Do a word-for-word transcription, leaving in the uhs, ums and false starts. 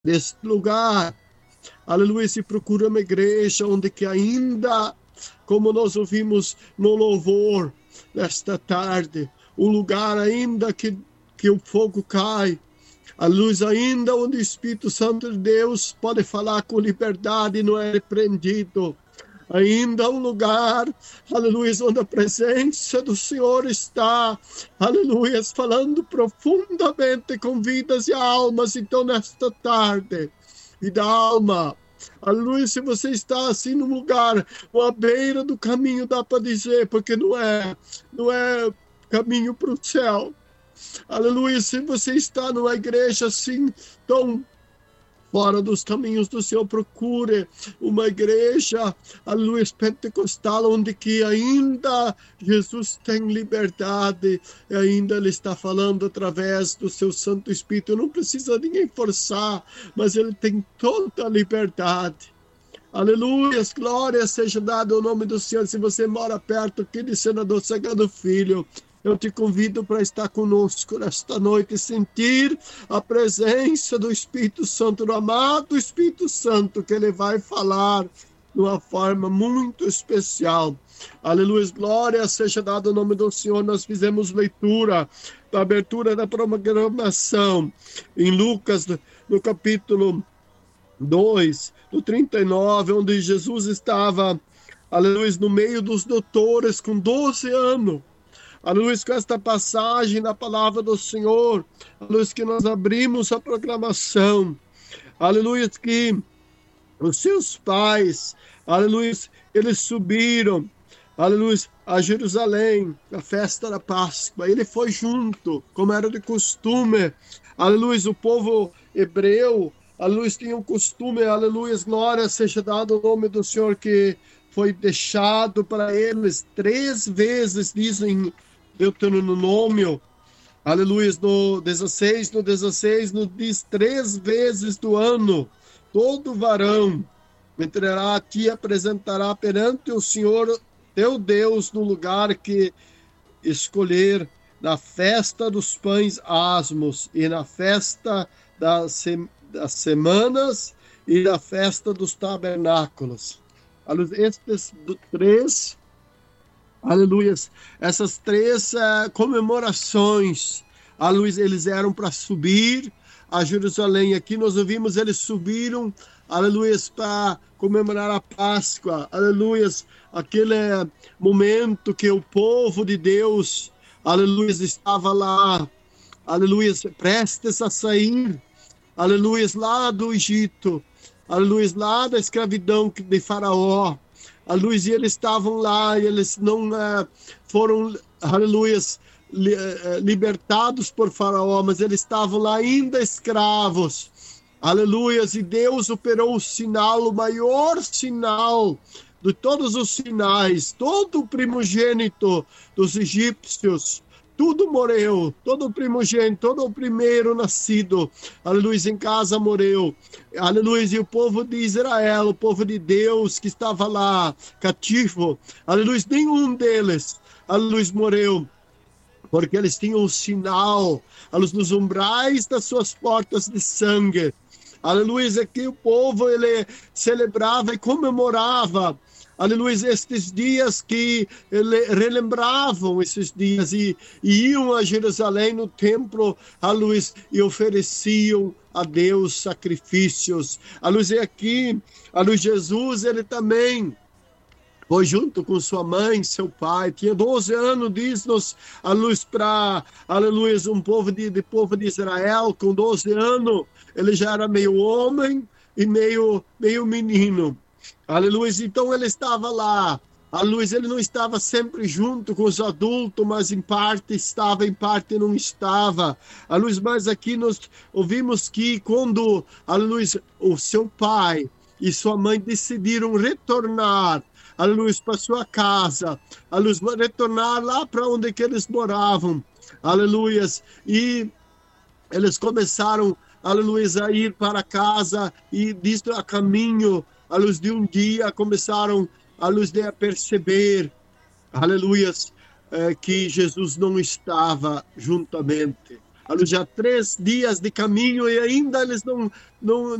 deste lugar. Aleluia, se procura uma igreja onde que ainda, como nós ouvimos no louvor nesta tarde, um lugar ainda que, que o fogo cai, a luz ainda onde o Espírito Santo de Deus pode falar com liberdade e não é repreendido. Ainda um lugar, aleluia, onde a presença do Senhor está, aleluia, falando profundamente com vidas e almas. Então, nesta tarde, e da alma, aleluia, se você está assim num lugar, à beira do caminho, dá para dizer, porque não é, não é caminho para o céu. Aleluia, se você está numa igreja assim, tão fora dos caminhos do Senhor, procure uma igreja, aleluia, pentecostal, onde que ainda Jesus tem liberdade, e ainda Ele está falando através do seu Santo Espírito. Não precisa ninguém forçar, mas Ele tem toda a liberdade. Aleluia, glória seja dada ao nome do Senhor. Se você mora perto aqui de Senador Sagrado Filho, eu te convido para estar conosco nesta noite e sentir a presença do Espírito Santo, do amado Espírito Santo, que Ele vai falar de uma forma muito especial. Aleluia, glória seja dada ao nome do Senhor. Nós fizemos leitura da abertura da programação em Lucas, no capítulo dois, no trinta e nove, onde Jesus estava, aleluia, no meio dos doutores com doze anos. Aleluia, com esta passagem da palavra do Senhor, aleluia, que nós abrimos a programação, aleluia, que os seus pais, aleluia, eles subiram, aleluia, a Jerusalém, a festa da Páscoa. Ele foi junto, como era de costume, aleluia, o povo hebreu, aleluia, tinha um costume, aleluia, glória seja dado ao nome do Senhor, que foi deixado para eles três vezes, dizem Deuteronômio, aleluia, no dezesseis, no dezesseis, no diz três vezes do ano, todo varão entrará a ti e apresentará perante o Senhor teu Deus no lugar que escolher, na festa dos pães asmos e na festa das, se, das semanas e na festa dos tabernáculos. Estes três, aleluia, essas três uh, comemorações, aleluia, eles eram para subir a Jerusalém. Aqui nós ouvimos, eles subiram, aleluia, para comemorar a Páscoa, aleluia, aquele momento que o povo de Deus, aleluia, estava lá, aleluia, prestes a sair, aleluia, lá do Egito, aleluia, lá da escravidão de Faraó, aleluia, e eles estavam lá, e eles não uh, foram, aleluia, li, uh, libertados por Faraó, mas eles estavam lá ainda escravos, aleluia, e Deus operou o sinal, o maior sinal de todos os sinais, todo o primogênito dos egípcios, tudo morreu, todo o primogênito, todo o primeiro nascido, aleluia, em casa morreu, aleluia, e o povo de Israel, o povo de Deus que estava lá, cativo, aleluia, nenhum deles, aleluia, morreu, porque eles tinham o sinal, aleluia, nos umbrais das suas portas de sangue, aleluia, aqui o povo, ele celebrava e comemorava, aleluia, estes dias que relembravam esses dias e, e iam a Jerusalém no templo, aleluia, e ofereciam a Deus sacrifícios. Aleluia, e aqui, aleluia, Jesus, ele também foi junto com sua mãe, seu pai, tinha doze anos, diz-nos, aleluia, para, aleluia, um povo de, de povo de Israel, com doze anos, ele já era meio homem e meio, meio menino. Aleluia, então ele estava lá, aleluia, ele não estava sempre junto com os adultos, mas em parte estava, em parte não estava, aleluia, mas aqui nós ouvimos que quando, aleluia, o seu pai e sua mãe decidiram retornar, aleluia, para sua casa, aleluia, retornar lá para onde que eles moravam, aleluia, e eles começaram, aleluia, a ir para casa e diz a caminho, à luz de um dia, começaram a luz de a perceber, aleluia, eh, que Jesus não estava juntamente. já três dias de caminho e ainda eles não, não,